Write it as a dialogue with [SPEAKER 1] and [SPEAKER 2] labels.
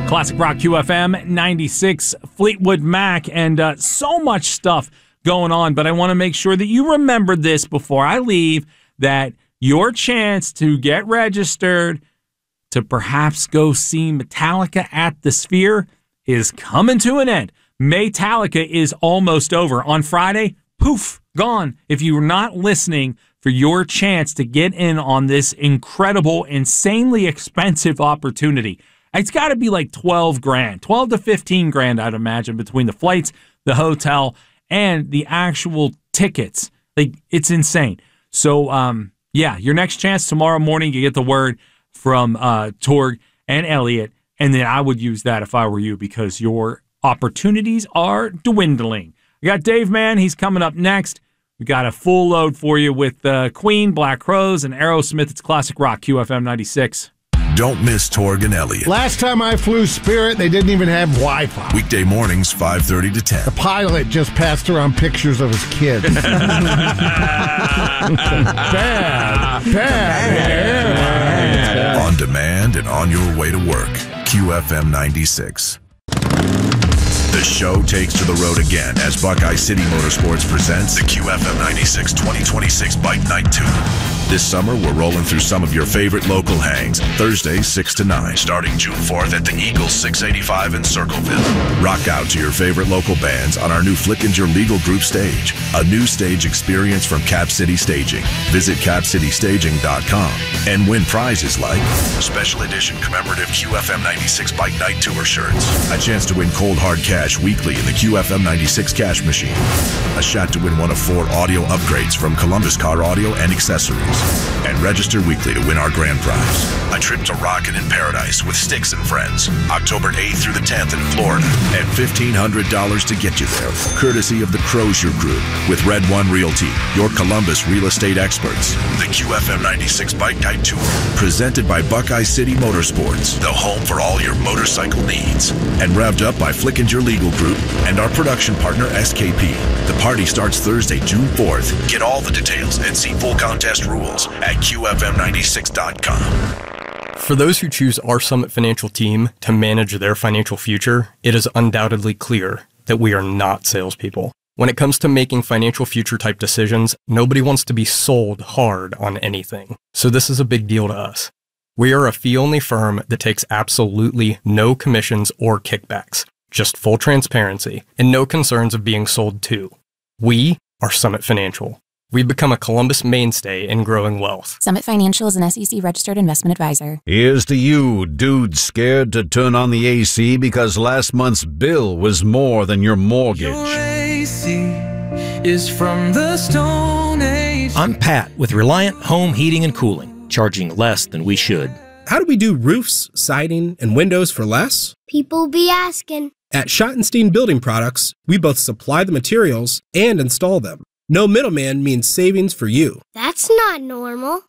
[SPEAKER 1] Classic Rock QFM 96, Fleetwood Mac, and so much stuff going on. But I want to make sure that you remember this before I leave, that your chance to get registered to perhaps go see Metallica at the Sphere is coming to an end. Metallica is almost over. On Friday, poof, gone. If you're not listening for your chance to get in on this incredible, insanely expensive opportunity, it's got to be like 12 grand, 12 to 15 grand, I'd imagine, between the flights, the hotel, and the actual tickets. Like, it's insane. So, yeah, your next chance tomorrow morning, you get the word from Torg and Elliot, and then I would use that if I were you, because your opportunities are dwindling. We got Dave Mann. He's coming up next. We got a full load for you with Queen, Black Crowes, and Aerosmith. It's Classic Rock, QFM 96.
[SPEAKER 2] Don't miss Torg and Elliot.
[SPEAKER 3] Last time I flew Spirit, they didn't even have Wi-Fi.
[SPEAKER 2] Weekday mornings, 5:30 to 10.
[SPEAKER 3] The pilot just passed around pictures of his kids. Bad.
[SPEAKER 2] On demand and on your way to work. QFM 96. The show takes to the road again as Buckeye City Motorsports presents the QFM 96 2026 Bike Night 2. This summer, we're rolling through some of your favorite local hangs, Thursdays 6 to 9, starting June 4th at the Eagles 685 in Circleville. Rock out to your favorite local bands on our new Flickinger Legal Group stage, a new stage experience from Cap City Staging. Visit capcitystaging.com and win prizes like special edition commemorative QFM 96 Bike Night Tour shirts, a chance to win cold hard cash weekly in the QFM 96 cash machine, a shot to win one of 4 audio upgrades from Columbus Car Audio and Accessories, and register weekly to win our grand prize, a trip to Rockin' in Paradise with Styx and Friends, October 8th through the 10th in Florida, and $1,500 to get you there, courtesy of the Crozier Group with Red One Realty, your Columbus real estate experts. The QFM 96 Bike Night Tour, presented by Buckeye City Motorsports, the home for all your motorcycle needs, and revved up by Flickinger Legal Group and our production partner SKP. The party starts Thursday, June 4th. Get all the details and see full contest rules at QFM96.com.
[SPEAKER 4] For those who choose our Summit Financial team to manage their financial future, it is undoubtedly clear that we are not salespeople. When it comes to making financial future type decisions, nobody wants to be sold hard on anything. So this is a big deal to us. We are a fee-only firm that takes absolutely no commissions or kickbacks, just full transparency and no concerns of being sold to. We are Summit Financial. We've become a Columbus mainstay in growing wealth.
[SPEAKER 5] Summit Financial is an SEC-registered investment advisor.
[SPEAKER 6] Here's to you, dude scared to turn on the AC because last month's bill was more than your mortgage.
[SPEAKER 7] Your AC is from the Stone Age.
[SPEAKER 8] I'm Pat with Reliant Home Heating and Cooling, charging less than we should.
[SPEAKER 9] How do we do roofs, siding, and windows for less?
[SPEAKER 10] People be asking.
[SPEAKER 9] At Schottenstein Building Products, we both supply the materials and install them. No middleman means savings for you.
[SPEAKER 10] That's not normal.